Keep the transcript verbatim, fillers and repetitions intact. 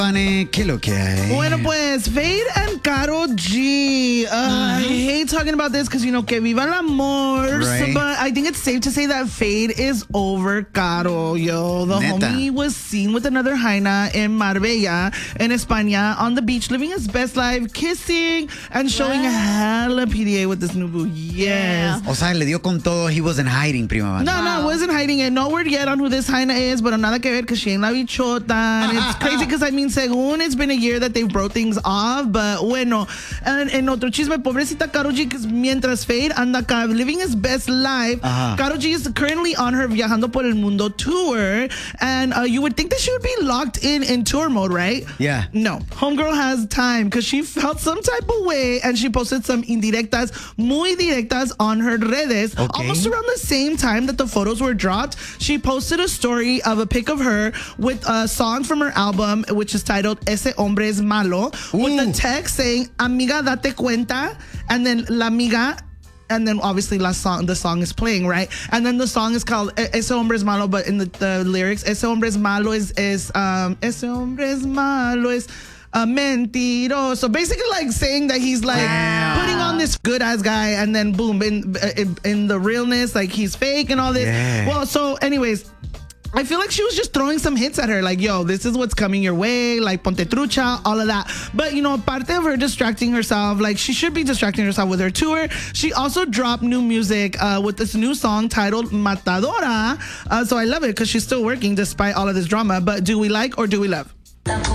Pane, ¿qué lo que hay? Bueno, pues, Fade and Karol G. Uh, I hate talking about this because, you know, que viva el amor. Right. But I think it's safe to say that Fade is over Karol, yo. The Neta. homie was seen with another Jaina in Marbella, in España, on the beach, living his best life, kissing and showing hella P D A with this new boo. Yes. O sea, le dio con todo. He wasn't hiding, prima banda. No, no, I wasn't hiding it. No word yet on who this Jaina is, but nada que ver because she ain't la bichota. And it's crazy because, I mean, según it's been a year that they broke things off, but bueno. And en otro chisme, pobrecita Karol G, because mientras Fade anda acá living his best life, Ajá. Karol G is currently on her Viajando por el Mundo tour, and uh, you would think that she would be locked in in tour mode, right? Yeah. No. Homegirl has time because she felt some type of way and she posted some indirectas, muy directas on her redes. Okay. Almost around the same time that the photos were dropped, she posted a story of a pic of her with a song from her album, which is titled Ese Hombre Es Malo, with the Ooh. text saying, Amiga, date cuenta, and then La Amiga, and then obviously la song, the song is playing, right? And then the song is called Ese Hombre Es Malo, but in the, the lyrics, Ese Hombre Es Malo is, is um, Ese Hombre Es Malo is a mentiroso. Basically like saying that he's like Damn. putting on this good ass guy, and then boom, in, in, in the realness, like he's fake and all this. Yeah. Well, so anyways, I feel like she was just throwing some hits at her, like, yo, this is what's coming your way, like, ponte trucha, all of that. But, you know, parte of her distracting herself, like, she should be distracting herself with her tour. She also dropped new music uh, with this new song titled Matadora. Uh, so I love it because she's still working despite all of this drama. But do we like or do we love?